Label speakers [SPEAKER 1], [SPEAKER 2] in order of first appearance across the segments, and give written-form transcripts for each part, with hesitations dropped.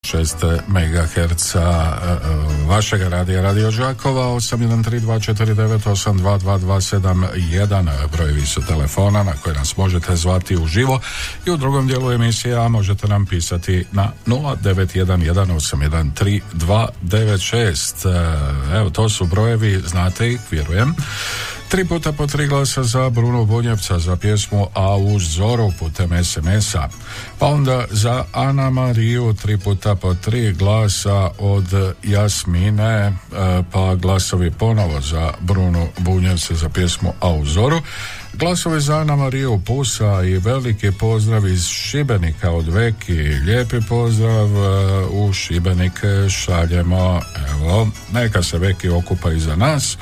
[SPEAKER 1] 96 MHz vašega radija Radio Đakova. 813249822271 brojevi su telefona na koje nas možete zvati uživo i u drugom dijelu emisije možete nam pisati na 0911813296. Evo, to su brojevi, znate ih, vjerujem. 3 puta po 3 glasa za Bruno Bunjevca za pjesmu A uz zoru putem SMS-a. Pa onda za Ana Mariju 3 puta po 3 glasa od Jasmine, pa glasovi ponovo za Bruno Bunjevca za pjesmu A uz zoru. Glasove za Ana Mariju Pusa i veliki pozdrav iz Šibenika od Veki. Lijepi pozdrav u Šibenik šaljemo. Evo, neka se Veki okupa iza nas.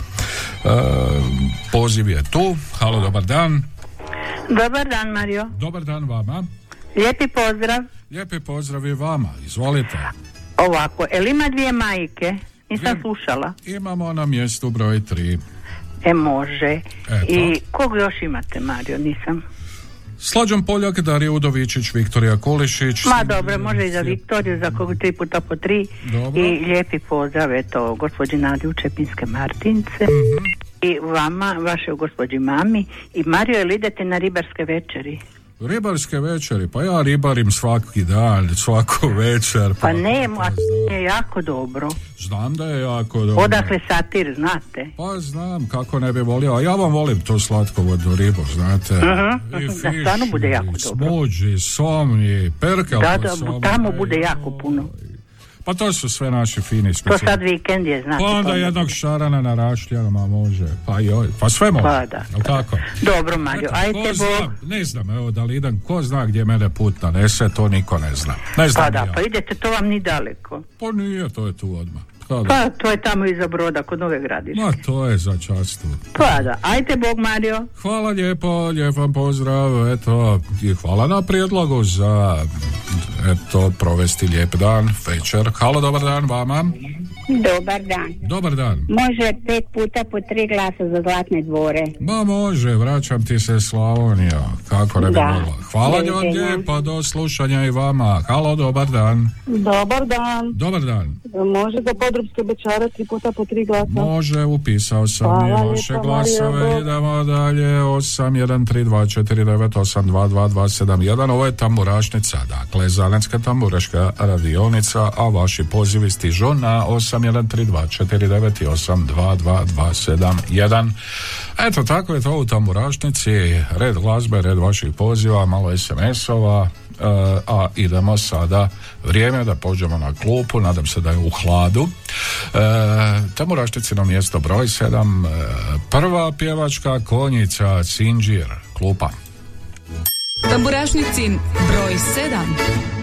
[SPEAKER 1] Poziv je tu. Halo, dobar dan.
[SPEAKER 2] Dobar dan, Mario.
[SPEAKER 1] Dobar dan vama.
[SPEAKER 2] Lijepi pozdrav.
[SPEAKER 1] Lijepi pozdrav i vama. Izvolite.
[SPEAKER 2] Ovako, ima 2 majke? Nisam slušala.
[SPEAKER 1] Imamo na mjestu broj 3.
[SPEAKER 2] Može.
[SPEAKER 1] Eto.
[SPEAKER 2] I kog još imate, Mario? Nisam.
[SPEAKER 1] Slađan Poljak, Darija Udovičić, Viktorija Kulišić.
[SPEAKER 2] Ma dobro, može i za Viktoriju, za kogu 3 puta po 3.
[SPEAKER 1] Dobro.
[SPEAKER 2] I lijepi pozdrav, eto, gospođi Nadi u Čepinske Martince. I vama, vaše gospođi mami. I Mario, ili idete na ribarske večeri?
[SPEAKER 1] Ribarske večeri, pa ja ribarim svaki dan, svaku večer.
[SPEAKER 2] Pa ne, je jako dobro.
[SPEAKER 1] Znam da je jako dobro.
[SPEAKER 2] Odakle satir, znate?
[SPEAKER 1] Pa znam, kako ne bi volio, a ja vam volim to slatkovodnu ribu, znate. I fiš,
[SPEAKER 2] da, stvarno bude jako dobro.
[SPEAKER 1] smuđi, somni, perkel.
[SPEAKER 2] Da, tamo bude jako puno.
[SPEAKER 1] Pa to su sve naši fini specijalnosti.
[SPEAKER 2] To sad vikend je, znate.
[SPEAKER 1] Pa onda jednog šarana na rašljanama može. Pa joj, pa sve može.
[SPEAKER 2] Pa da.
[SPEAKER 1] Tako?
[SPEAKER 2] Dobro, Mario, ajte Bog.
[SPEAKER 1] Ne znam, evo da li idem, ko zna gdje mene put nanese, to niko ne zna. Ne znam
[SPEAKER 2] pa da,
[SPEAKER 1] ja.
[SPEAKER 2] pa idete, to vam ni daleko.
[SPEAKER 1] Pa nije, to je tu odmah.
[SPEAKER 2] Pa to je tamo iza Broda, kod Nove Gradiške.
[SPEAKER 1] Ma to je za čast tu.
[SPEAKER 2] Pa da, ajte Bog, Mario.
[SPEAKER 1] Hvala lijepo, lijep vam pozdrav, eto, i hvala na prijedlogu za, eto, provesti lijep dan, večer. Halo, dobar dan vama.
[SPEAKER 3] Dobar dan.
[SPEAKER 1] Dobar dan.
[SPEAKER 3] Može 5 puta po 3 glasa za Zlatne dvore.
[SPEAKER 1] Ma može, vraćam ti se Slavonija, kako ne bi mogla. Hvala vam lijepa, do slušanja i vama. Halo, dobar dan.
[SPEAKER 4] Dobar dan.
[SPEAKER 1] Dobar dan.
[SPEAKER 4] Može za Podrupske Bečare 3 puta po 3 glasa?
[SPEAKER 1] Može, upisao sam i vaše glasove. Idemo dalje. 813249822271. Ovo je tamburašnica, dakle zanetska tamburaška radionica, a vaši pozivi stižu na 813249822271. Eto, tako je to u tamburašnici. Red glazbe, red vaših poziva, malo SMS-ova. A idemo sada, vrijeme da pođemo na klupu, nadam se da je u hladu. Tamburašnicino mjesto broj 7, prva pjevačka konjica Sinđir, klupa.
[SPEAKER 5] Tamburašnicin broj 7.